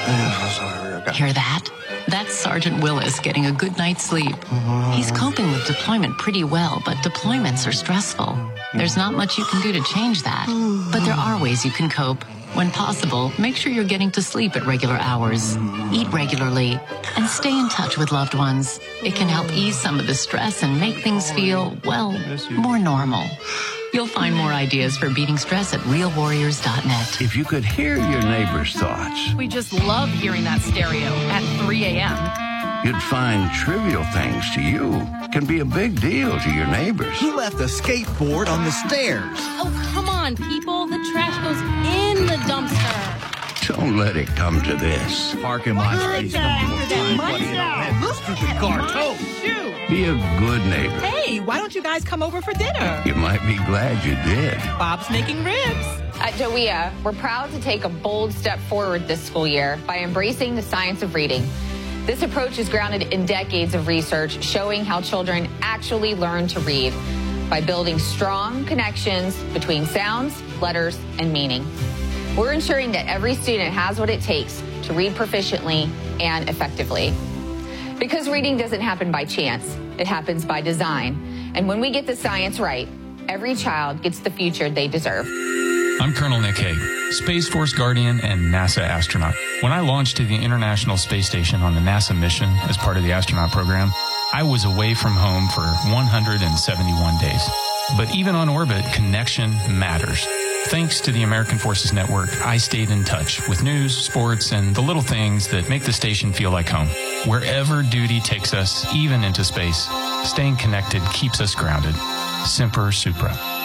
Hear that? That's Sergeant Willis getting a good night's sleep. He's coping with deployment pretty well, but deployments are stressful. There's not much you can do to change that, but there are ways you can cope. When possible, make sure you're getting to sleep at regular hours, eat regularly, and stay in touch with loved ones. It can help ease some of the stress and make things feel, well, more normal. You'll find more ideas for beating stress at realwarriors.net. If you could hear your neighbor's thoughts, we just love hearing that stereo at 3 a.m. You'd find trivial things to you can be a big deal to your neighbors. He left a skateboard on the stairs. Oh, come on, people. The trash goes in the dumpster. Don't let it come to this. Parking lot space. This stupid car too. Be a good neighbor. Hey, why don't you guys come over for dinner? You might be glad you did. Bob's making ribs. At DOEA, we're proud to take a bold step forward this school year by embracing the science of reading. This approach is grounded in decades of research showing how children actually learn to read by building strong connections between sounds, letters, and meaning. We're ensuring that every student has what it takes to read proficiently and effectively. Because reading doesn't happen by chance, it happens by design. And when we get the science right, every child gets the future they deserve. I'm Colonel Nick Hague, Space Force Guardian and NASA astronaut. When I launched to the International Space Station on the NASA mission as part of the astronaut program, I was away from home for 171 days. But even on orbit, connection matters. Thanks to the American Forces Network, I stayed in touch with news, sports, and the little things that make the station feel like home. Wherever duty takes us, even into space, staying connected keeps us grounded. Semper Supra.